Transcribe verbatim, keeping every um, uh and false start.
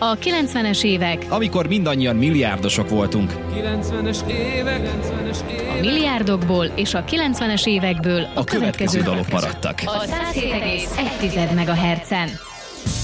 A kilencvenes évek, amikor mindannyian milliárdosok voltunk. kilencvenes évek, kilencvenes évek. A milliárdokból és a kilencvenes évekből A, a következő dalok maradtak. A száz hét egész egy megahertzen.